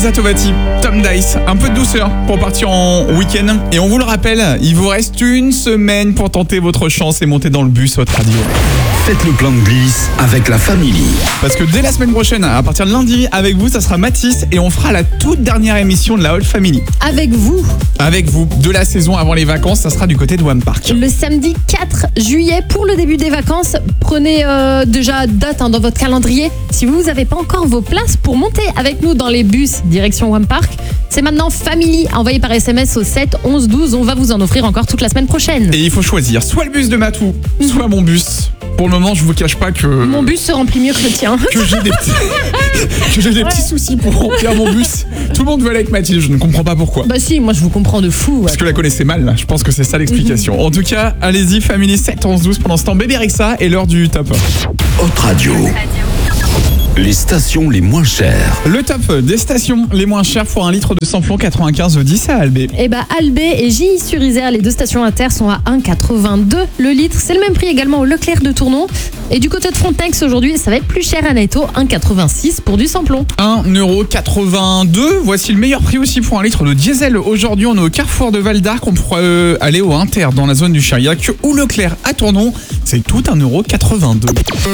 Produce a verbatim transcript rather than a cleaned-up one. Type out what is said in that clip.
Elsa Tovati, Tom Dice, un peu de douceur pour partir en week-end. Et on vous le rappelle, il vous reste une semaine pour tenter votre chance et monter dans le bus Hot Radio. Faites le plein de glisse avec la famille. Parce que dès la semaine prochaine, à partir de lundi, avec vous, ça sera Mathis et on fera la toute dernière émission de la Hot Family. Avec vous. Avec vous, de la saison avant les vacances, ça sera du côté de One Park. Le samedi quatre juillet pour le début des vacances. Prenez euh, déjà date hein, dans votre calendrier. Si vous n'avez pas encore vos places pour monter avec nous dans les bus direction One Park, c'est maintenant Family. Envoyé par S M S au sept onze douze. On va vous en offrir encore toute la semaine prochaine. Et il faut choisir soit le bus de Matou, soit mon bus. Pour le moment, je vous cache pas que... Mon bus se remplit mieux que le tien. Que j'ai des petits, que j'ai des petits soucis pour remplir mon bus. Tout le monde veut aller avec Mathilde, je ne comprends pas pourquoi. Bah si, moi je vous comprends de fou. Parce que la connaissez mal, là. Je pense que c'est ça l'explication. En tout cas, allez-y, Family sept onze douze. Pendant ce temps, Bébé Rexha et l'heure du top. Hot Radio. Les stations les moins chères. Le top des stations les moins chères pour un litre de samplon quatre-vingt-quinze dix à Albé. Et bah Albé et Gilly-sur-Isère, les deux stations inter sont à un quatre-vingt-deux le litre. C'est le même prix également au Leclerc de Tournon. Et du côté de Frontex aujourd'hui, ça va être plus cher à Netto, un quatre-vingt-six pour du samplon. un euro quatre-vingt-deux. Voici le meilleur prix aussi pour un litre de diesel. Aujourd'hui, on est au carrefour de Val d'Arc. On pourra euh, aller au Inter dans la zone du Chiriac ou Leclerc à Tournon. C'est tout un euro quatre-vingt-deux.